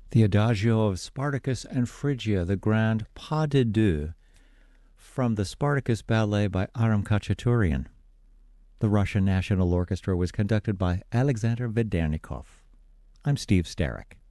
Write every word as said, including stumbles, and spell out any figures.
The Adagio of Spartacus and Phrygia, the Grand Pas de Deux, from the Spartacus Ballet by Aram Khachaturian. The Russian National Orchestra was conducted by Alexander Vedernikov. I'm Steve Starrick.